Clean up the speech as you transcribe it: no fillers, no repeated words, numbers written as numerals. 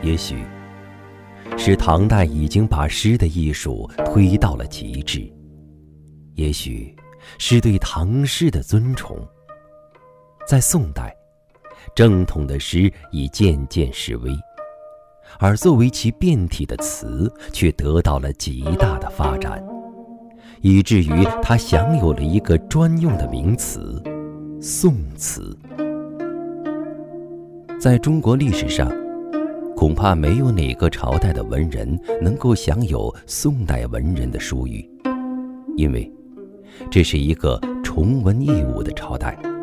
也许是唐代已经把诗的艺术推到了极致，也许是对唐诗的尊崇。在宋代，正统的诗已渐渐式微，而作为其变体的词却得到了极大的发展，以至于它享有了一个专用的名词——宋词。在中国历史上，恐怕没有哪个朝代的文人能够享有宋代文人的殊誉，因为这是一个崇文抑武的朝代。